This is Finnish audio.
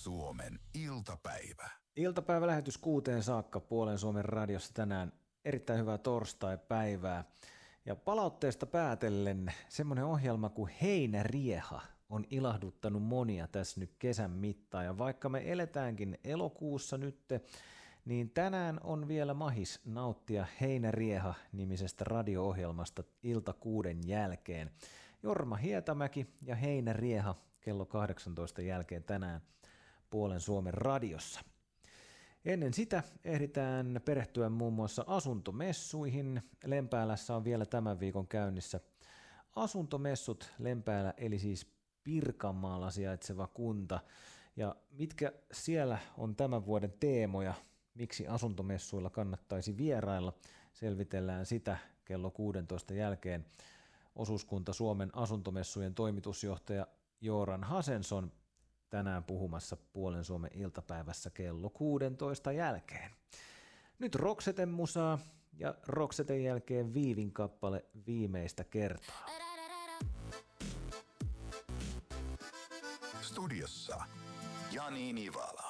Suomen iltapäivä. Iltapäivälähetys 6 saakka Puolen Suomen radiossa tänään. Erittäin hyvää torstai-päivää. Ja palautteesta päätellen semmoinen ohjelma kuin Heinärieha on ilahduttanut monia tässä nyt kesän mittaan. Ja vaikka me eletäänkin elokuussa nyt, niin tänään on vielä mahis nauttia Heinärieha-nimisestä radio-ohjelmasta ilta 6 jälkeen. Jorma Hietamäki ja Heinärieha kello 18 jälkeen tänään Puolen Suomen radiossa. Ennen sitä ehditään perehtyä muun muassa asuntomessuihin. Lempäälässä on vielä tämän viikon käynnissä asuntomessut Lempäälä, eli siis Pirkanmaalla sijaitseva kunta. Ja mitkä siellä on tämän vuoden teemoja, miksi asuntomessuilla kannattaisi vierailla, selvitellään sitä kello 16 jälkeen. Osuuskunta Suomen asuntomessujen toimitusjohtaja Jooran Hasenson tänään puhumassa Puolen Suomen iltapäivässä kello 16 jälkeen. Nyt Rokseten musaa ja Rokseten jälkeen Viivin kappale Viimeistä kertaa. Studiossa Jani Nivala.